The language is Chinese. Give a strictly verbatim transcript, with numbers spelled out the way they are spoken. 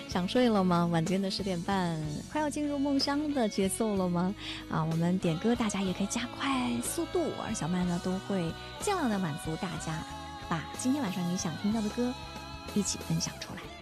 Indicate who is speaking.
Speaker 1: 想睡了吗？晚间的十点半，快要进入梦乡的节奏了吗？啊，我们点歌，大家也可以加快速度，而小曼呢都会尽量的满足大家，把今天晚上你想听到的歌一起分享出来。